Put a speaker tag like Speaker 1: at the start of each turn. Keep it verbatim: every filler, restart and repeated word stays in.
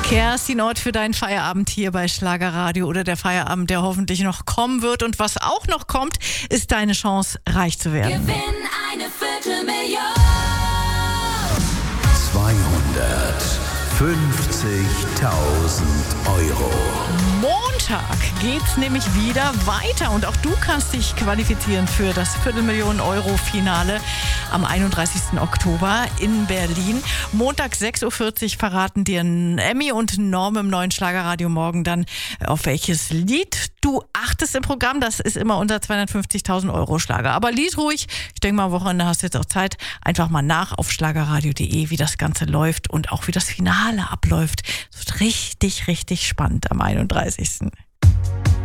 Speaker 1: Kerstin Ott für deinen Feierabend hier bei Schlagerradio oder der Feierabend, der hoffentlich noch kommen wird. Und was auch noch kommt, ist deine Chance, reich zu werden.
Speaker 2: Gewinn eine Viertelmillion.
Speaker 3: zweihundertfünfzigtausend Euro.
Speaker 1: Montag geht's nämlich wieder weiter und auch du kannst dich qualifizieren für das Viertelmillion-Euro-Finale am einunddreißigsten Oktober in Berlin. Montag sechs Uhr vierzig verraten dir Emmy und Norm im neuen Schlagerradio morgen dann, auf welches Lied du achtest im Programm. Das ist immer unser zweihundertfünfzigtausend Euro Schlager. Aber lies ruhig. Ich denke mal, am Wochenende hast du jetzt auch Zeit. Einfach mal nach auf schlagerradio punkt de, wie das Ganze läuft und auch wie das Finale abläuft. Es wird richtig, richtig spannend am einunddreißigsten